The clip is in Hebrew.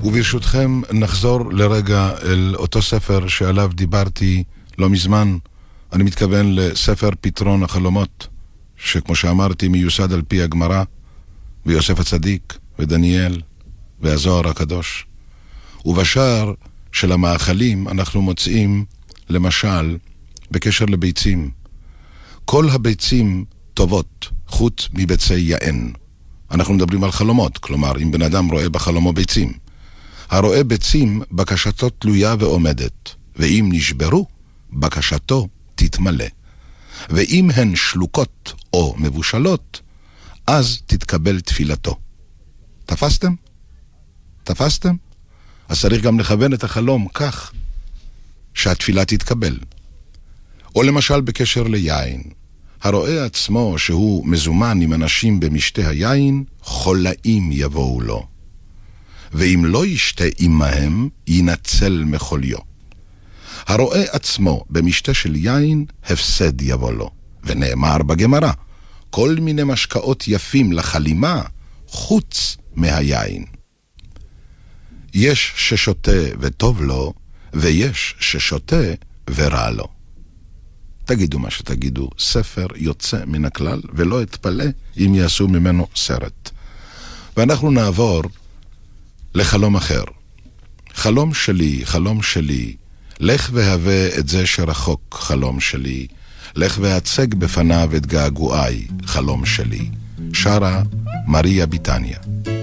וברשותכם נחזור לרגע אל אותו ספר שעליו דיברתי לא מזמן. אני מתכוון לספר פתרון החלומות, שכמו שאמרתי מיוסד על פי הגמרא, ויוסף הצדיק, ודניאל, והזוהר הקדוש. ובשער של המאכלים אנחנו מוצאים, למשל, בקשר לביצים. כל הביצים טובות, חוץ מביצי יען. אנחנו מדברים על חלומות, כלומר, אם בן אדם רואה בחלומו ביצים. הרואה ביצים, בקשתו תלויה ועומדת, ואם נשברו, בקשתו תתמלא. ואם הן שלוקות או מבושלות, אז תתקבל תפילתו. תפסתם? תפסתם? אז צריך גם לכוון את החלום כך שהתפילה תתקבל. או למשל בקשר ליין. הרואה עצמו שהוא מזומן עם אנשים במשתה היין, חולאים יבואו לו. ואם לא ישתה עמהם, ינצל מחוליו. הרואה עצמו במשתה של יין, הפסד יבוא לו. ונאמר בגמרא, כל מיני משקאות יפים לחלימה, חוץ מהיין. יש ששותה וטוב לו, ויש ששותה ורע לו. תגידו מה שתגידו, ספר יוצא מן הכלל, ולא אתפלא אם יעשו ממנו סרט. ואנחנו נעבור לחלום אחר. חלום שלי, חלום שלי, לך והווה את זה שרחוק חלום שלי, לך והצג בפניו את געגועי חלום שלי. שרה מריה ביטניה.